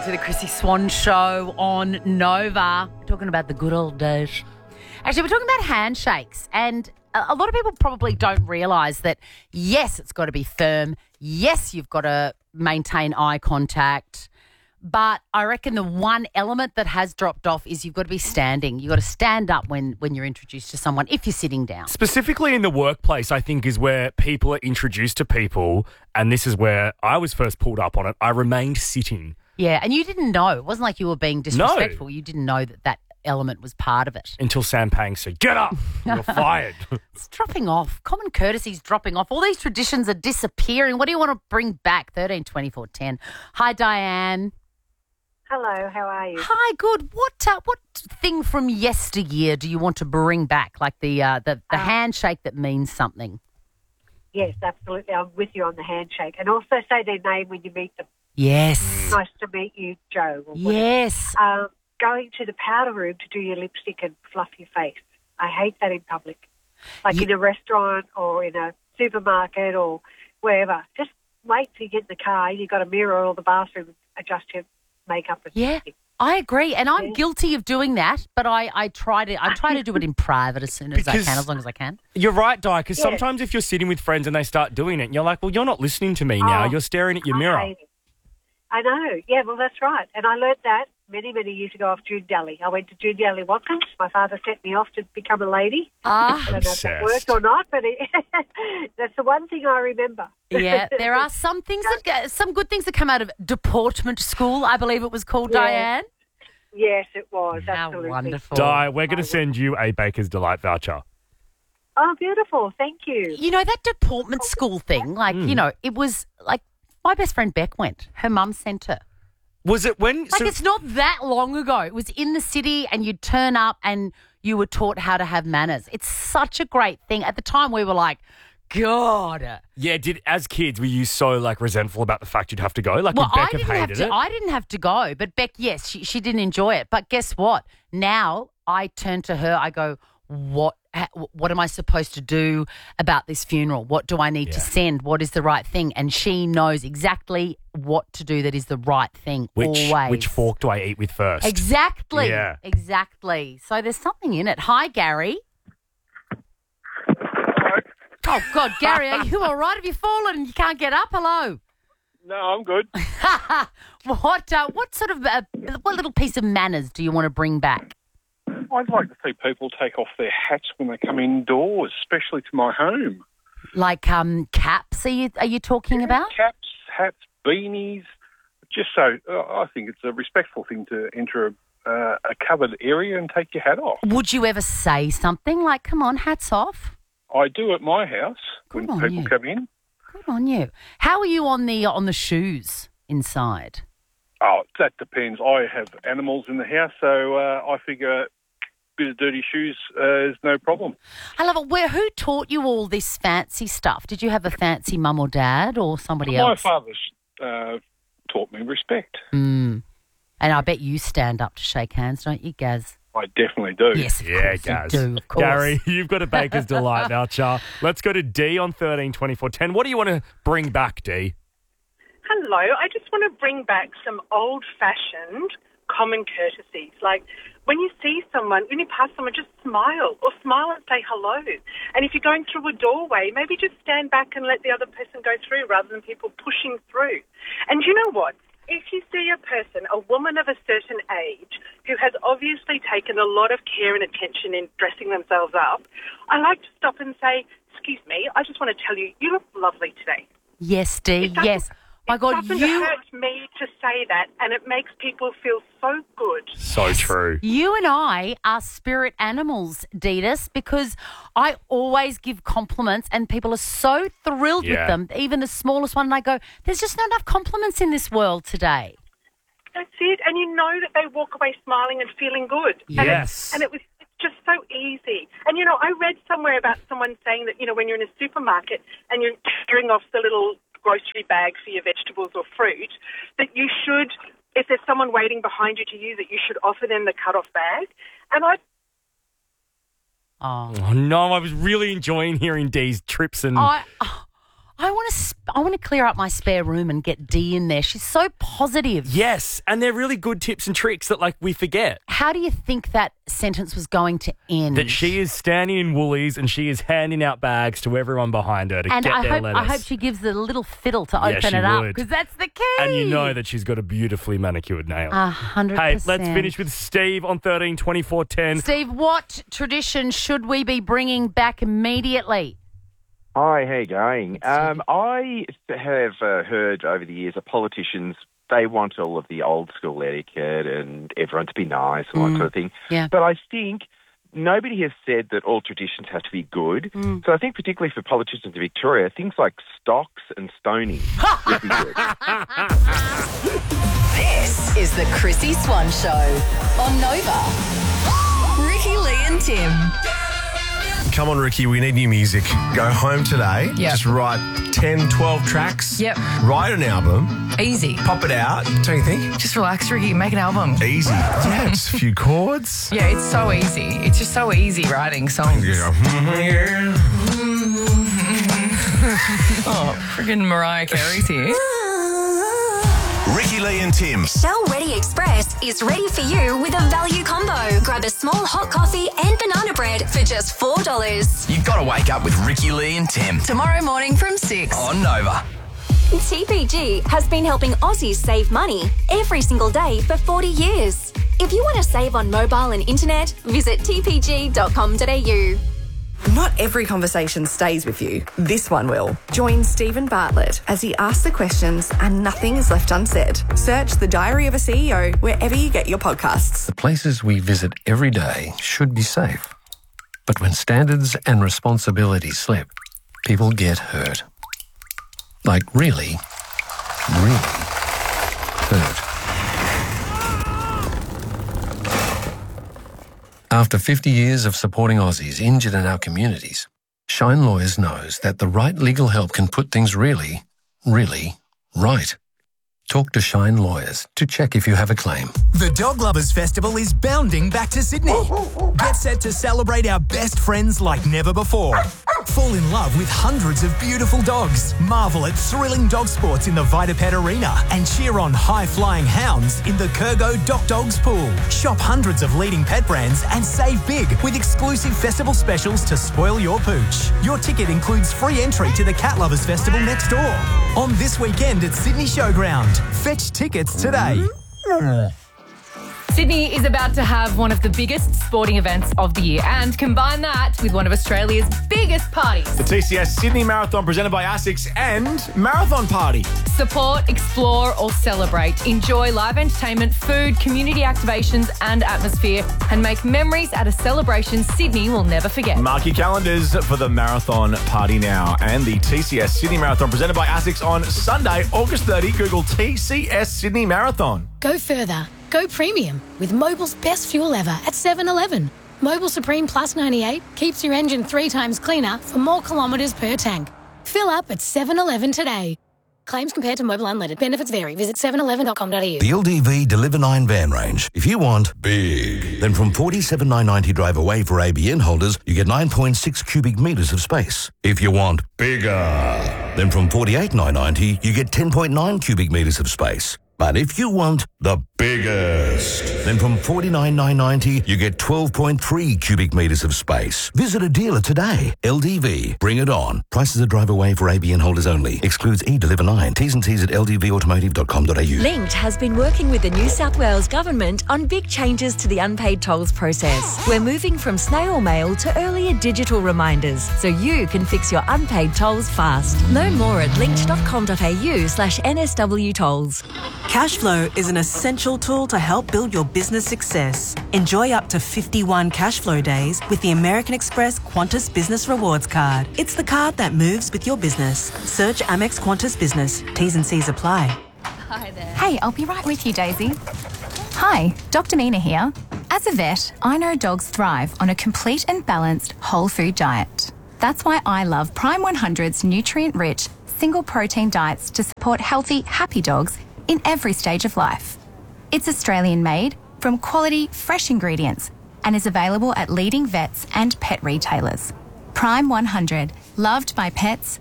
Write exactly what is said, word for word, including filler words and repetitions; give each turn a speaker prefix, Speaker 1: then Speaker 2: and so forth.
Speaker 1: to the Chrissy Swan Show on Nova. We're talking about the good old days. Actually, we're talking about handshakes, and a a lot of people probably don't realise that, yes, it's got to be firm. Yes, you've got to maintain eye contact. But I reckon the one element that has dropped off is you've got to be standing. You've got to stand up when, when you're introduced to someone, if you're sitting down.
Speaker 2: Specifically in the workplace, I think, is where people are introduced to people, and this is where I was first pulled up on it. I remained sitting.
Speaker 1: Yeah, and you didn't know. It wasn't like you were being disrespectful. No. You didn't know that that element was part of it.
Speaker 2: Until Sam Pang said, get up, you're fired.
Speaker 1: It's dropping off. Common courtesy's dropping off. All these traditions are disappearing. What do you want to bring back? thirteen twenty-four ten. Hi, Diane.
Speaker 3: Hello, how are you?
Speaker 1: Hi, good. What uh, what thing from yesteryear do you want to bring back, like the uh, the, the
Speaker 3: Um,
Speaker 1: handshake that means something?
Speaker 3: Yes, absolutely. I'm with you on the handshake. And also say their name when you meet them.
Speaker 1: Yes.
Speaker 3: Nice to meet you, Joe. or whatever.
Speaker 1: Yes.
Speaker 3: Um, going to the powder room to do your lipstick and fluff your face. I hate that in public. Like
Speaker 1: You-
Speaker 3: in a restaurant or in a supermarket or wherever. Just wait till you get in the car. You've got a mirror or the bathroom, adjust your makeup and
Speaker 1: Yeah.
Speaker 3: lipstick.
Speaker 1: I agree, and I'm
Speaker 3: Yeah.
Speaker 1: guilty of doing that, but I, I try to I try to do it in private as soon as I
Speaker 2: Because-
Speaker 1: can, as long as I can.
Speaker 2: You're right, Di, because
Speaker 3: Yeah.
Speaker 2: sometimes if you're sitting with friends and they start doing it, and you're like, well, you're not listening to me now.
Speaker 3: Oh,
Speaker 2: You're staring at your
Speaker 3: I
Speaker 2: mirror.
Speaker 3: hate it. I know. Yeah, well, that's right. And I learnt that many, many years ago off June Daly. I went to June Daly Watkins. My father sent me off to become a lady.
Speaker 1: Ah,
Speaker 3: I don't know if that
Speaker 2: Obsessed.
Speaker 3: worked or not, but it, that's the one thing I remember.
Speaker 1: yeah, there are some things that some good things that come out of deportment school. I believe it was called,
Speaker 3: Yeah.
Speaker 1: Diane.
Speaker 3: Yes, it was.
Speaker 1: How
Speaker 3: Absolutely.
Speaker 1: wonderful.
Speaker 2: Di, we're going to send you a Baker's Delight voucher.
Speaker 3: Oh, beautiful. Thank you.
Speaker 1: You know, that deportment school thing, like,
Speaker 2: Hmm.
Speaker 1: you know, it was like my best friend Beck went. Her mum sent her.
Speaker 2: Was it when...
Speaker 1: Like,
Speaker 2: so-
Speaker 1: it's not that long ago. It was in the city and you'd turn up and you were taught how to have manners. It's such a great thing. At the time, we were like, God.
Speaker 2: yeah, did as kids, were you so, like, resentful about the fact you'd have to go? Like,
Speaker 1: Well,
Speaker 2: would
Speaker 1: I
Speaker 2: Beck have
Speaker 1: didn't have
Speaker 2: hated
Speaker 1: to.
Speaker 2: it?
Speaker 1: I didn't have to go, but Beck, yes, she, she didn't enjoy it. But guess what? Now I turn to her. I go, what? ha- What am I supposed to do about this funeral? What do I need to
Speaker 2: Yeah.
Speaker 1: send? What is the right thing? And she knows exactly what to do that is the right thing.
Speaker 2: Which,
Speaker 1: always.
Speaker 2: which fork do I eat with first?
Speaker 1: Exactly.
Speaker 2: Yeah.
Speaker 1: Exactly. So there's something in it. Hi, Gary. Oh, God, Gary, are you all right? Have you fallen and you can't get up? Hello.
Speaker 4: No, I'm good.
Speaker 1: what uh, what sort of, uh, what little piece of manners do you want to bring back?
Speaker 4: I'd like to see people take off their hats when they come indoors, especially to my home.
Speaker 1: Like um, caps, are you, are you talking about?
Speaker 4: Caps, hats, beanies. Just so, uh, I think it's a respectful thing to enter a, uh, a covered area and take your hat off.
Speaker 1: Would you ever say something like, come on, hats off?
Speaker 4: I do at my house
Speaker 1: Good
Speaker 4: when
Speaker 1: on
Speaker 4: people
Speaker 1: you.
Speaker 4: come in.
Speaker 1: Good on you. How are you on the on the shoes inside?
Speaker 4: Oh, that depends. I have animals in the house, so uh, I figure a bit of dirty shoes uh, is no problem.
Speaker 1: I love it. Where, who taught you all this fancy stuff? Did you have a fancy mum or dad or somebody
Speaker 4: My
Speaker 1: else?
Speaker 4: father's uh, taught me respect.
Speaker 1: Mm. And I bet you stand up to shake hands, don't you, Gaz?
Speaker 4: I definitely do.
Speaker 1: Yes, of
Speaker 2: Yeah,
Speaker 1: course
Speaker 2: Gaz.
Speaker 1: you do, of course.
Speaker 2: Gary, you've got a Baker's Delight voucher. Let's go to D on thirteen twenty-four ten. What do you want to bring back, D?
Speaker 5: Hello. I just want to bring back some old-fashioned common courtesies. Like when you see someone, when you pass someone, just smile or smile and say hello. And if you're going through a doorway, maybe just stand back and let the other person go through rather than people pushing through. And you know what? If you see a person, a woman of a certain age, who has obviously taken a lot of care and attention in dressing themselves up, I like to stop and say, excuse me, I just want to tell you, you look lovely today.
Speaker 1: Yes, D,
Speaker 5: It doesn't-
Speaker 1: yes. My
Speaker 5: it
Speaker 1: God,
Speaker 5: doesn't
Speaker 1: you
Speaker 5: hurt me to say that, and it makes people feel so good.
Speaker 2: So true.
Speaker 1: you and I are spirit animals, Deedus, because I always give compliments and people are so thrilled
Speaker 2: Yeah.
Speaker 1: with them, even the smallest one. And I go, there's just not enough compliments in this world today.
Speaker 5: That's it, and you know that they walk away smiling and feeling good. And it-
Speaker 2: Yes.
Speaker 5: And it was just so easy. And, you know, I read somewhere about someone saying that, you know, when you're in a supermarket and you're tearing off the little grocery bag for your vegetables or fruit, that you should, if there's someone waiting behind you to use it, you should offer them the cut-off bag. And I
Speaker 1: Oh,
Speaker 2: Oh, no, I was really enjoying hearing D's trips and...
Speaker 1: I, I want to sp- I want to clear up my spare room and get Dee in there. She's so positive.
Speaker 2: Yes, and they're really good tips and tricks that like we forget.
Speaker 1: How do you think that sentence was going to end?
Speaker 2: That she is standing in Woolies and she is handing out bags to everyone behind her to
Speaker 1: and
Speaker 2: get
Speaker 1: I
Speaker 2: their
Speaker 1: hope,
Speaker 2: lettuce.
Speaker 1: I hope she gives the little fiddle to
Speaker 2: Yeah,
Speaker 1: open
Speaker 2: she
Speaker 1: it up
Speaker 2: would.
Speaker 1: because that's the key.
Speaker 2: And you know that she's got a beautifully manicured nail.
Speaker 1: A hundred
Speaker 2: Hey,
Speaker 1: percent.
Speaker 2: let's finish with Steve on thirteen twenty-four ten.
Speaker 1: Steve, what tradition should we be bringing back immediately?
Speaker 6: Hi, how you going? Um, I have uh, heard over the years that politicians, they want all of the old school etiquette and everyone to be nice and all that sort of thing.
Speaker 1: Yeah.
Speaker 6: But I think nobody has said that all traditions have to be good.
Speaker 1: Mm.
Speaker 6: So I think particularly for politicians in Victoria, things like stocks and stoning would be good.
Speaker 7: This is the Chrissy Swan Show on Nova. Ricky, Lee and Tim.
Speaker 8: Come on, Ricky, we need new music. Go home today.
Speaker 9: Yep.
Speaker 8: Just write ten, twelve tracks.
Speaker 9: Yep.
Speaker 8: Write an album.
Speaker 9: Easy.
Speaker 8: Pop it out. Don't you think?
Speaker 9: Just relax, Ricky. Make an album.
Speaker 8: Easy. Yeah, just a few chords.
Speaker 9: Yeah, it's so easy. It's just so easy writing songs.
Speaker 8: Yeah.
Speaker 9: Oh, friggin' Mariah Carey's here.
Speaker 10: Ricky, Lee and Tim.
Speaker 11: Shell Ready Express is ready for you with a value combo. Grab a small hot coffee and banana bread for just four dollars.
Speaker 10: You've got to wake up with Ricky, Lee and Tim.
Speaker 7: Tomorrow morning from six.
Speaker 10: On Nova.
Speaker 11: T P G has been helping Aussies save money every single day for forty years. If you want to save on mobile and internet, visit t p g dot com dot a u.
Speaker 12: Not every conversation stays with you. This one will. Join Stephen Bartlett as he asks the questions and nothing is left unsaid. Search The Diary of a C E O wherever you get your podcasts.
Speaker 13: The places we visit every day should be safe. But when standards and responsibilities slip, people get hurt. Like really, really hurt. After fifty years of supporting Aussies injured in our communities, Shine Lawyers knows that the right legal help can put things really, really right. Talk to Shine Lawyers to check if you have a claim.
Speaker 14: The Dog Lovers Festival is bounding back to Sydney. Get set to celebrate our best friends like never before. Fall in love with hundreds of beautiful dogs. Marvel at thrilling dog sports in the Vitapet Arena and cheer on high-flying hounds in the Kurgo Doc Dogs Pool. Shop hundreds of leading pet brands and save big with exclusive festival specials to spoil your pooch. Your ticket includes free entry to the Cat Lovers Festival next door. On this weekend at Sydney Showground. Fetch tickets today.
Speaker 15: Sydney is about to have one of the biggest sporting events of the year and combine that with one of Australia's biggest parties.
Speaker 16: The T C S Sydney Marathon presented by ASICS and Marathon Party.
Speaker 15: Support, explore or celebrate. Enjoy live entertainment, food, community activations and atmosphere and make memories at a celebration Sydney will never forget.
Speaker 16: Mark your calendars for the Marathon Party now and the T C S Sydney Marathon presented by ASICS on Sunday, August thirtieth. Google T C S Sydney Marathon.
Speaker 17: Go further. Go premium with Mobil's best fuel ever at seven eleven. Mobil Supreme Plus ninety-eight keeps your engine three times cleaner for more kilometres per tank. Fill up at seven eleven today. Claims compared to Mobil Unleaded. Benefits vary. Visit seven eleven dot com dot a u.
Speaker 10: The L D V Deliver nine van range. If you want big, then from forty-seven thousand nine hundred ninety drive away for A B N holders, you get nine point six cubic metres of space. If you want bigger, then from forty-eight thousand nine hundred ninety, you get ten point nine cubic metres of space. But if you want the biggest, then from forty-nine thousand nine hundred ninety, you get twelve point three cubic metres of space. Visit a dealer today. L D V, bring it on. Prices are drive away for A B N holders only. Excludes e-Deliver nine. T's and C's at l d v automotive dot com dot a u.
Speaker 18: Linked has been working with the New South Wales Government on big changes to the unpaid tolls process. We're moving from snail mail to earlier digital reminders so you can fix your unpaid tolls fast. Learn more at linked dot com dot a u slash N S W tolls.
Speaker 19: Cashflow is an essential tool to help build your business success. Enjoy up to fifty-one Cashflow days with the American Express Qantas Business Rewards Card. It's the card that moves with your business. Search Amex Qantas Business. T's and C's apply.
Speaker 20: Hi there. Hey, I'll be right with you, Daisy. Hi, Doctor Nina here. As a vet, I know dogs thrive on a complete and balanced whole food diet. That's why I love Prime one hundred's nutrient-rich, single protein diets to support healthy, happy dogs in every stage of life. It's Australian made from quality, fresh ingredients and is available at leading vets and pet retailers. Prime one hundred, loved by pets,